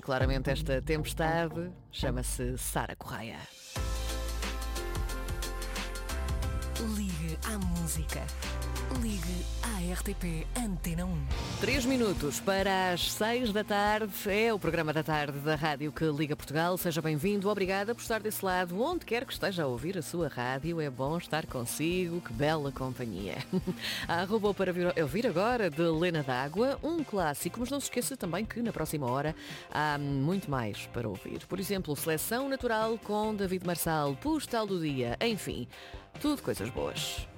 claramente esta tempestade chama-se Sara Correia. Ligue à música. Ligue à RTP Antena 1. 3 minutos para as 6 da tarde. É o programa da tarde da Rádio que Liga Portugal. Seja bem-vindo. Obrigada por estar desse lado. Onde quer que esteja a ouvir a sua rádio, é bom estar consigo. Que bela companhia. Há arroba para ouvir agora de Lena D'Água, um clássico, mas não se esqueça também que na próxima hora há muito mais para ouvir. Por exemplo, Seleção Natural com David Marçal, Postal do Dia, enfim, tudo coisas boas.